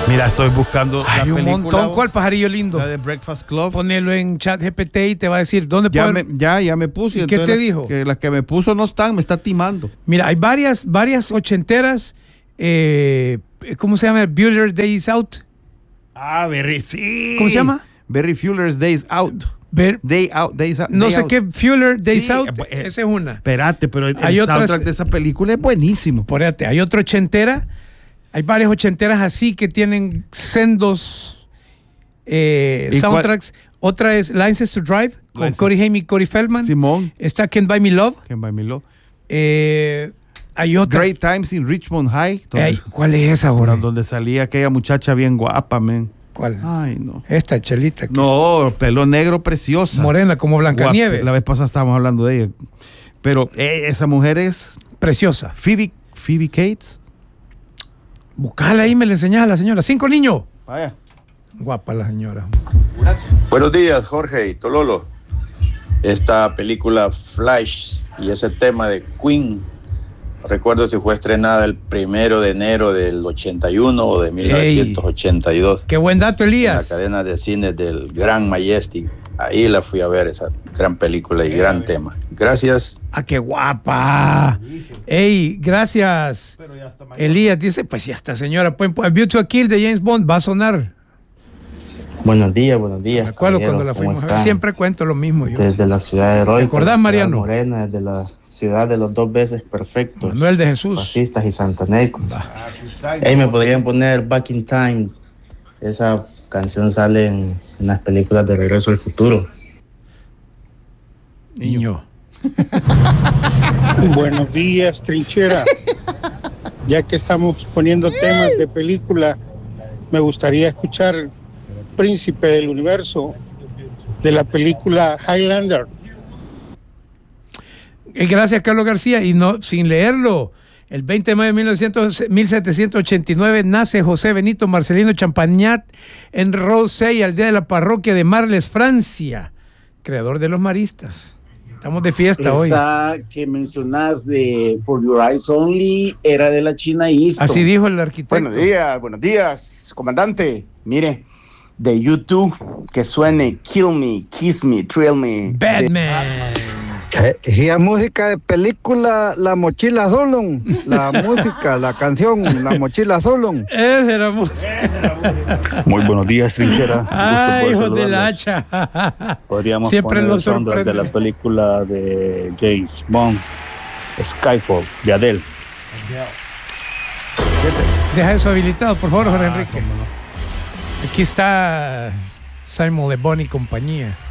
Mira, estoy buscando Hay la un película. montón. ¿Cuál pajarillo lindo? La de Breakfast Club. Ponelo en ChatGPT y te va a decir dónde Ya puedo. ya me puse. ¿Y qué te dijo? Que las que me puso no están, me está timando. Mira, hay varias ochenteras. ¿Cómo se llama? Bueller Days Out. Ah, sí. ¿Cómo se llama? Barry Fuller's Days Out. Days Out. No Day sé Out. qué, Fuller Days Sí, Out. Esa es una. Espérate, pero el Hay otras- soundtrack de esa película es buenísimo. Espérate, hay otra ochentera. Hay varias ochenteras así que tienen sendos soundtracks. Otra es License to Drive con License. Corey Haim y Corey Feldman. Simón. Está Can't Buy Me Love. Can't Buy Me Love. Hay otra. Great Times in Richmond High. ¿Cuál es esa ahora? Donde salía aquella muchacha bien guapa, men. ¿Cuál? Ay, no. Esta chelita. No, pelo negro, preciosa. Morena como Blancanieves. La vez pasada estábamos hablando de ella. Pero esa mujer es preciosa. Phoebe Cates. Buscala ahí, me la enseñás a la señora. 5 niños. Vaya. Guapa la señora. Buenos días, Jorge y Tololo. Esta película Flash y ese tema de Queen, recuerdo si fue estrenada el 1 de enero del 81 o de 1982. Qué buen dato, Elías. En la cadena de cine del Gran Majestic. Ahí la fui a ver, esa gran película y gran tema. Gracias. Ah, qué guapa. Ey, gracias. Elías dice, pues ya está, señora. View to a Kill de James Bond va a sonar. Buenos días, buenos días. Me acuerdo cuando la ¿cómo fuimos a ver. están? Siempre cuento lo mismo yo. Desde la ciudad heroica. ¿Te acordás, Mariano? Morena, desde la ciudad de los 2 veces perfectos. Manuel de Jesús. Fascistas y santanecos. Ahí me podrían poner Back in Time. Esa canción sale en las películas de Regreso al Futuro. Niño. Buenos días, trinchera. Ya que estamos poniendo temas de película, me gustaría escuchar Príncipe del Universo de la película Highlander. Gracias, Carlos García. Y no, sin leerlo, el 20 de mayo de 1789 nace José Benito Marcelino Champagnat en Rossey, aldea de la parroquia de Marles, Francia, creador de los maristas. Estamos de fiesta hoy. Esa que mencionas de For Your Eyes Only era de la China Easton. Así dijo el arquitecto. Buenos días, comandante. Mire, de YouTube, que suene Kill Me, Kiss Me, Thrill Me. Batman. Y la música de película La Mochila Solon. La música, la canción La Mochila Solon. Esa era música. Muy buenos días, trinchera. Ay, hijo de la hacha. Podríamos siempre poner lo el soundtrack sorprende. de la película de James Bond, Skyfall, de Adele. Deja eso habilitado, por favor, Jorge Enrique. Aquí está Simon Le Bon y compañía.